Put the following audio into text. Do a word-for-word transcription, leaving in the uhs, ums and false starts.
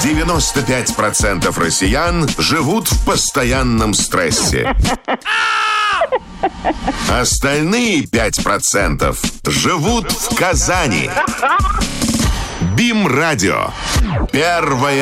девяносто пять процентов россиян живут в постоянном стрессе. Остальные пять процентов живут в Казани. БИМ-радио. Первая